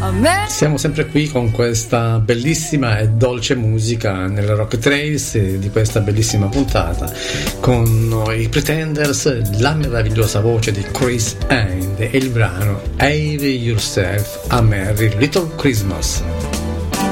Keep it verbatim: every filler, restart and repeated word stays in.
Siamo sempre qui con questa bellissima e dolce musica nelle Rock Trails di questa bellissima puntata con i Pretenders, la meravigliosa voce di Chris Hind e il brano Have Yourself a Merry Little Christmas.